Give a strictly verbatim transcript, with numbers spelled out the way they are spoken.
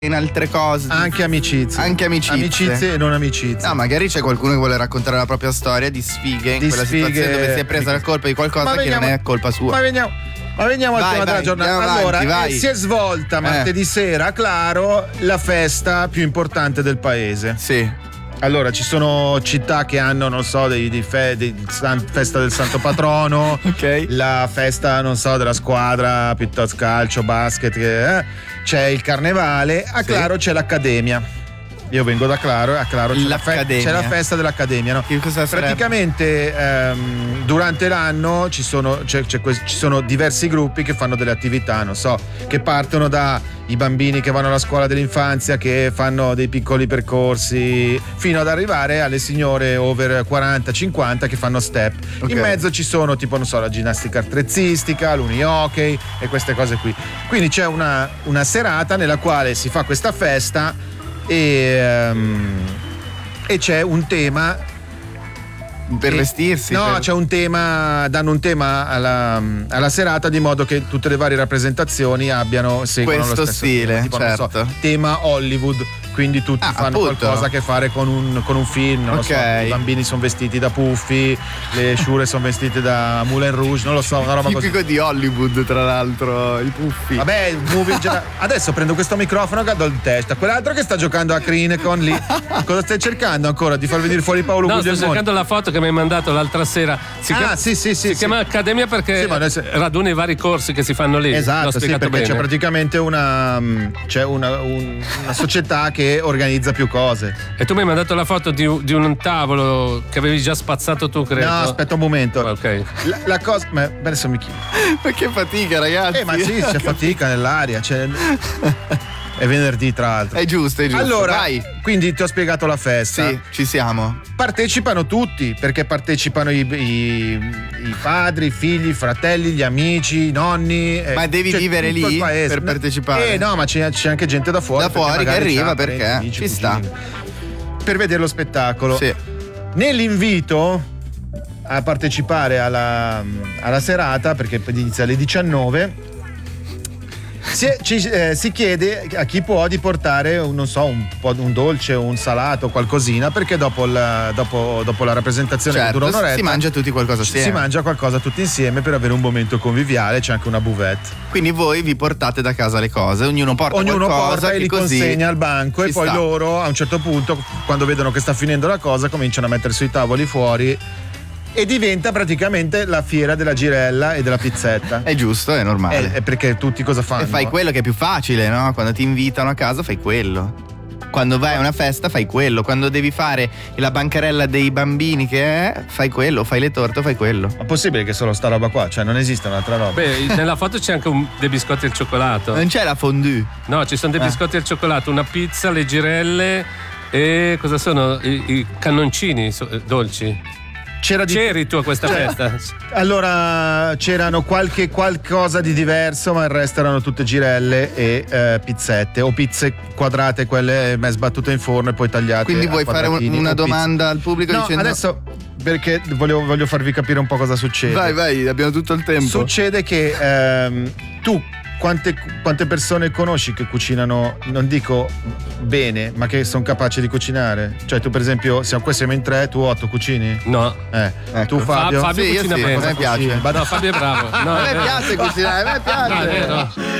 in altre cose. Anche amicizie. Anche amicizie. Amicizie e non amicizie. No, magari c'è qualcuno che vuole raccontare la propria storia di sfighe in Di quella sfighe. situazione dove si è presa la colpa di qualcosa Ma che veniamo- non è colpa sua. Ma veniamo, ma veniamo al Vai, tema vai, della giornata. andiamo Allora, avanti, vai. eh, si è svolta martedì sera a Claro la festa più importante del paese. Sì. Allora, ci sono città che hanno, non so, dei, dei fe, dei san- festa del santo patrono, Ok. la festa, non so, della squadra, piuttosto calcio, basket, che, eh. C'è il carnevale, a Sì. Claro c'è l'accademia. Io vengo da Claro e a Claro c'è la, fe- L'accademia. c'è la festa dell'accademia, no? Che cosa sarebbe? Praticamente ehm, durante l'anno ci sono, c'è, c'è que- ci sono diversi gruppi che fanno delle attività, non so, che partono da i bambini che vanno alla scuola dell'infanzia, che fanno dei piccoli percorsi, fino ad arrivare alle signore over quaranta cinquanta che fanno step. Ok. In mezzo ci sono tipo, non so, la ginnastica attrezzistica, l'uni hockey e queste cose qui. Quindi c'è una, una serata nella quale si fa questa festa e, ehm, e c'è un tema Per e- vestirsi. no, per- c'è un tema, danno un tema alla, alla serata di modo che tutte le varie rappresentazioni abbiano seguono Questo lo stesso stile, tema. Tipo, non so, certo. tema Hollywood, quindi tutti Ah, fanno appunto. qualcosa a che fare con un, con un film, non lo so, Ok. i bambini sono vestiti da Puffy, le sciure sono vestite da Moulin Rouge, non lo so, una roba così. Tipico di Hollywood, tra l'altro, i puffi. Vabbè, il movie in generale. Adesso prendo questo microfono che do in testa. Quell'altro che sta giocando a Crinecon lì. Cosa stai cercando ancora? Di far venire fuori Paolo No, sto Guglielmone? cercando la foto che mi hai mandato l'altra sera. Si Ah, chiama, sì, sì, sì, Si sì. chiama Accademia perché Sì, ma adesso- raduna i vari corsi che si fanno lì. L'ho Esatto, sì, spiegato perché c'è bene. praticamente una mh, c'è una, un- una società che organizza più cose. E tu mi hai mandato la foto di, un- di un tavolo che avevi già spazzato tu, credo. No, aspetta un momento. Ok. La, la cosa. Ma adesso mi chiedo. Ma che fatica, ragazzi. Eh, ma sì, c'è fatica nell'aria. C'è... È venerdì, tra l'altro. È giusto, è giusto. Allora, Vai. quindi ti ho spiegato la festa. Sì, ci siamo. Partecipano tutti, perché partecipano i, i- i padri, i figli, i fratelli, gli amici, i nonni. eh, Ma devi cioè, vivere tutto lì il paese. per partecipare? Eh no, ma c'è, c'è anche gente da fuori. Da perché fuori che magari arriva c'ha perché parenti, amici, ci sta. cugini. Per vedere lo spettacolo. Sì. Nell'invito a partecipare alla, alla serata, perché poi inizia alle diciannove, si, ci, eh, si chiede a chi può di portare un, non so, un po' un dolce, un salato, qualcosina, perché dopo, il, dopo, dopo la rappresentazione che dura Certo, un'oretta si mangia tutti qualcosa ci- assieme. si mangia qualcosa tutti insieme per avere un momento conviviale, c'è anche una buvette. Quindi voi vi portate da casa le cose, ognuno porta Ognuno qualcosa porta e che li così consegna al banco ci e poi sta. loro a un certo punto, quando vedono che sta finendo la cosa, cominciano a mettere sui tavoli fuori e diventa praticamente la fiera della girella e della pizzetta. È giusto, è normale. Eh, eh, perché tutti cosa fanno? E fai quello che è più facile, no? Quando ti invitano a casa fai quello. Quando vai a una festa fai quello. Quando devi fare la bancarella dei bambini che è, fai quello. Fai le torte, fai quello. Ma possibile che solo sta roba qua? Cioè non esiste un'altra roba? Beh, nella foto c'è anche un, dei biscotti al cioccolato. Non c'è la fondue. No, ci sono dei Ah. biscotti al cioccolato, una pizza, le girelle e cosa sono? I, i cannoncini so- eh, dolci. C'era di... C'eri tu a questa Cioè, festa? Allora c'erano qualche qualcosa di diverso, ma il resto erano tutte girelle e eh, pizzette o pizze quadrate, quelle me sbattute in forno e poi tagliate. Quindi a vuoi fare un- quadratini, una o pizze. domanda al pubblico No, dicendo adesso perché voglio, voglio farvi capire un po' cosa succede. Vai, vai, abbiamo tutto il tempo. Succede che ehm, tu quante, quante persone conosci che cucinano, non dico bene, ma che sono capaci di cucinare? Cioè tu per esempio, siamo, qua siamo in tre, tu otto cucini? No. Eh, Ecco. tu Fabio? Fa- Fabio Sì, io cucina sì, bene. a me piace. Cucini. No, Fabio è bravo. No, A è me vero. piace cucinare, a me No, è piace. vero.